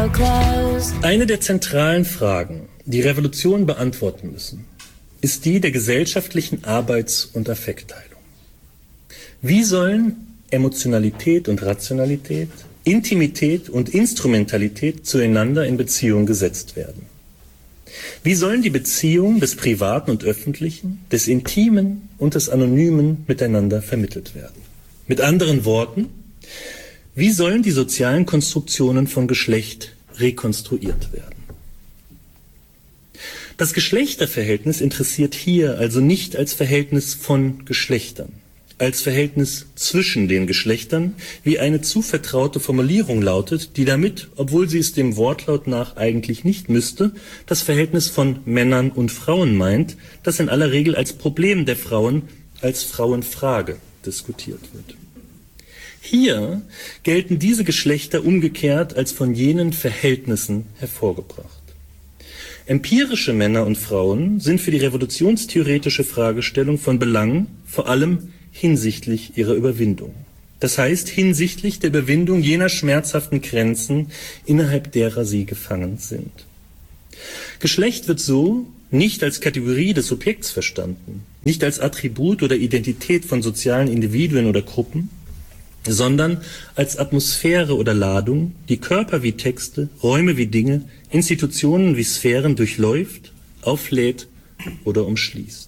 so close. Eine der zentralen Fragen, die Revolutionen beantworten müssen, ist die der gesellschaftlichen Arbeits- und Affektteilung. Wie sollen Emotionalität und Rationalität, Intimität und Instrumentalität zueinander in Beziehung gesetzt werden? Wie sollen die Beziehungen des Privaten und Öffentlichen, des Intimen und des Anonymen miteinander vermittelt werden? Mit anderen Worten, wie sollen die sozialen Konstruktionen von Geschlecht rekonstruiert werden? Das Geschlechterverhältnis interessiert hier also nicht als Verhältnis von Geschlechtern, als Verhältnis zwischen den Geschlechtern, wie eine zu vertraute Formulierung lautet, die damit, obwohl sie es dem Wortlaut nach eigentlich nicht müsste, das Verhältnis von Männern und Frauen meint, das in aller Regel als Problem der Frauen, als Frauenfrage diskutiert wird. Hier gelten diese Geschlechter umgekehrt als von jenen Verhältnissen hervorgebracht. Empirische Männer und Frauen sind für die revolutionstheoretische Fragestellung von Belang, vor allem hinsichtlich ihrer Überwindung. Das heißt, hinsichtlich der Überwindung jener schmerzhaften Grenzen, innerhalb derer sie gefangen sind. Geschlecht wird so nicht als Kategorie des Subjekts verstanden, nicht als Attribut oder Identität von sozialen Individuen oder Gruppen, sondern als Atmosphäre oder Ladung, die Körper wie Texte, Räume wie Dinge, Institutionen wie Sphären durchläuft, auflädt oder umschließt.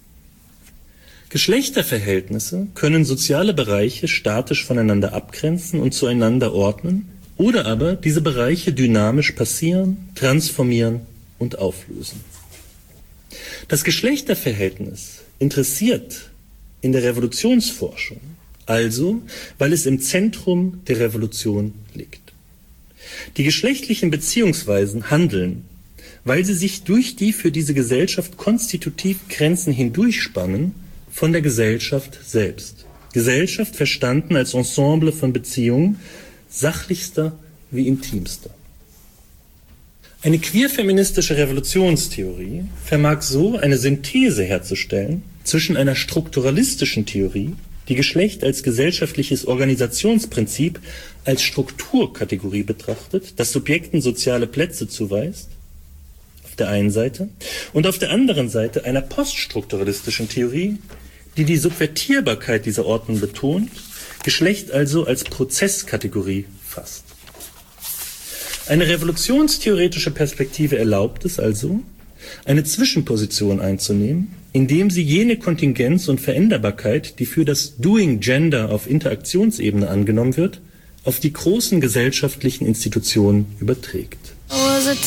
Geschlechterverhältnisse können soziale Bereiche statisch voneinander abgrenzen und zueinander ordnen oder aber diese Bereiche dynamisch passieren, transformieren und auflösen. Das Geschlechterverhältnis interessiert in der Revolutionsforschung also, weil es im Zentrum der Revolution liegt. Die geschlechtlichen Beziehungsweisen handeln, weil sie sich durch die für diese Gesellschaft konstitutiv Grenzen hindurchspannen, von der Gesellschaft selbst. Gesellschaft verstanden als Ensemble von Beziehungen, sachlichster wie intimster. Eine queerfeministische Revolutionstheorie vermag so eine Synthese herzustellen zwischen einer strukturalistischen Theorie, die Geschlecht als gesellschaftliches Organisationsprinzip, als Strukturkategorie betrachtet, das Subjekten soziale Plätze zuweist, auf der einen Seite, und auf der anderen Seite einer poststrukturalistischen Theorie, die die Subvertierbarkeit dieser Ordnung betont, Geschlecht also als Prozesskategorie fasst. Eine revolutionstheoretische Perspektive erlaubt es also, eine Zwischenposition einzunehmen, indem sie jene Kontingenz und Veränderbarkeit, die für das Doing Gender auf Interaktionsebene angenommen wird, auf die großen gesellschaftlichen Institutionen überträgt.